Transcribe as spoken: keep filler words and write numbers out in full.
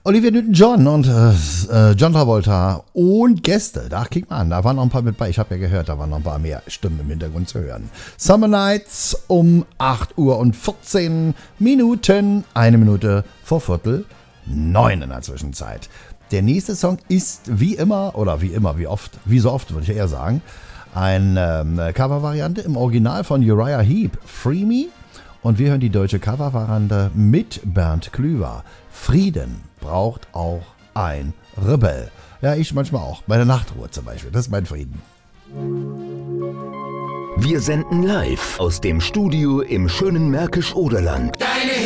Olivia Newton-John und äh, John Travolta und Gäste. Da kick mal an, da waren noch ein paar mit bei. Ich habe ja gehört, da waren noch ein paar mehr Stimmen im Hintergrund zu hören. Summer Nights um acht Uhr und vierzehn Minuten. Eine Minute vor Viertel neun in der Zwischenzeit. Der nächste Song ist wie immer, oder wie immer, wie oft, wie so oft würde ich eher sagen, eine ähm, Covervariante im Original von Uriah Heep, Free Me. Und wir hören die deutsche Covervariante mit Bernd Klüver. Frieden braucht auch ein Rebell. Ja, ich manchmal auch. Bei der Nachtruhe zum Beispiel. Das ist mein Frieden. Wir senden live aus dem Studio im schönen Märkisch-Oderland.